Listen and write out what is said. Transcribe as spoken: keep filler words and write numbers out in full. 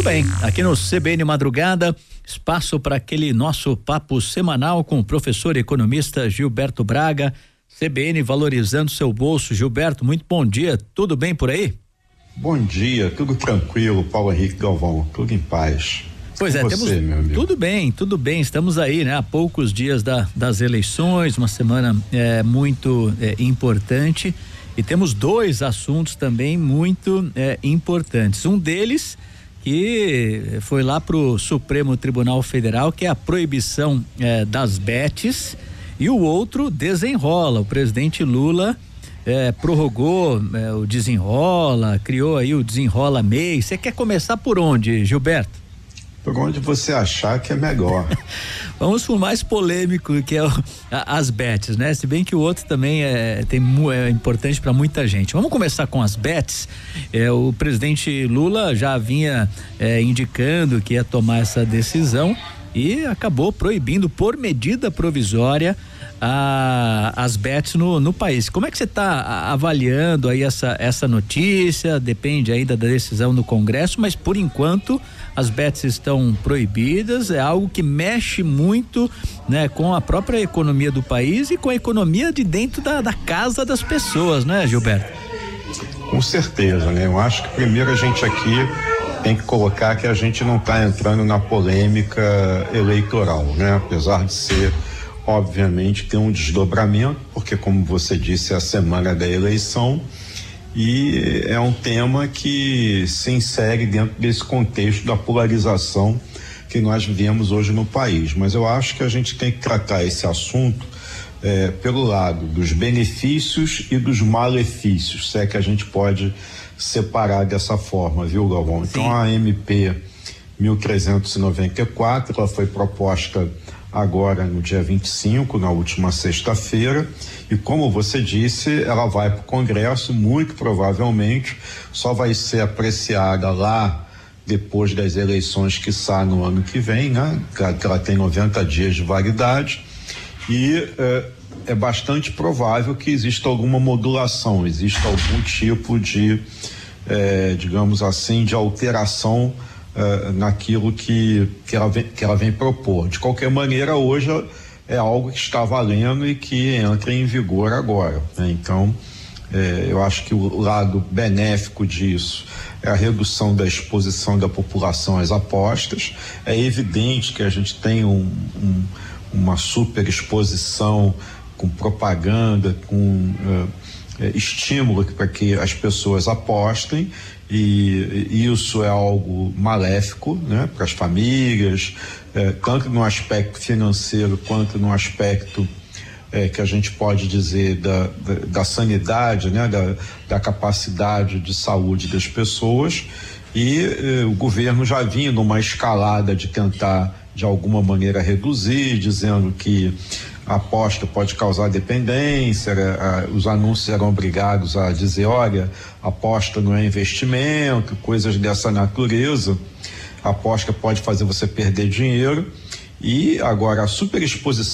bem, aqui no C B N Madrugada, espaço para aquele nosso papo semanal com o professor economista Gilberto Braga. C B N valorizando seu bolso. Gilberto, muito bom dia, tudo bem por aí? Bom dia, tudo tranquilo, Paulo Henrique Galvão, tudo em paz. Pois é, você, temos, meu amigo? tudo bem, tudo bem, estamos aí, né? Há poucos dias da, das eleições, uma semana é, muito é, importante, e temos dois assuntos também muito é, importantes. Um deles que foi lá pro Supremo Tribunal Federal, que é a proibição é, das bets, e o outro desenrola. O presidente Lula é, prorrogou é, o desenrola, criou aí o desenrola MEI. Você quer começar por onde, Gilberto? Por onde você achar que é melhor. Vamos pro mais polêmico, que é o, a, as bets, né? Se bem que o outro também é, tem, é importante para muita gente. Vamos começar com as bets. É, o presidente Lula já vinha é, indicando que ia tomar essa decisão e acabou proibindo por medida provisória a, as bets no, no país. Como é que você está avaliando aí essa, essa notícia? Depende ainda da decisão do Congresso, mas por enquanto as bets estão proibidas, é algo que mexe muito, né, com a própria economia do país e com a economia de dentro da, da casa das pessoas, né, Gilberto? Com certeza, né? Eu acho que primeiro a gente aqui tem que colocar que a gente não está entrando na polêmica eleitoral, né? Apesar de ser, obviamente, ter um desdobramento, porque como você disse, é a semana da eleição, e é um tema que se insere dentro desse contexto da polarização que nós vivemos hoje no país. Mas eu acho que a gente tem que tratar esse assunto eh, pelo lado dos benefícios e dos malefícios, se é que a gente pode separar dessa forma, viu, Galvão? Sim. Então a M P mil trezentos e noventa e quatro, ela foi proposta agora no dia vinte e cinco, na última sexta-feira, e como você disse, ela vai para o Congresso, muito provavelmente só vai ser apreciada lá depois das eleições que sai no ano que vem, né? Que ela tem noventa dias de validade, e eh, é bastante provável que exista alguma modulação, exista algum tipo de, eh, digamos assim, de alteração Uh, naquilo que, que, ela vem, que ela vem propor. De qualquer maneira, hoje é algo que está valendo e que entra em vigor agora, né? Então, eh, eu acho que o lado benéfico disso é a redução da exposição da população às apostas. É evidente que a gente tem um, um, uma superexposição com propaganda, com uh, estímulo para que as pessoas apostem, e isso é algo maléfico, né, para as famílias, eh, tanto no aspecto financeiro quanto no aspecto eh, que a gente pode dizer da, da, da sanidade, né, da, da capacidade de saúde das pessoas, e eh, o governo já vinha numa escalada de tentar de alguma maneira reduzir, dizendo que a aposta pode causar dependência, a, os anúncios eram obrigados a dizer, olha, aposta não é investimento, coisas dessa natureza, a aposta pode fazer você perder dinheiro, e agora a superexposição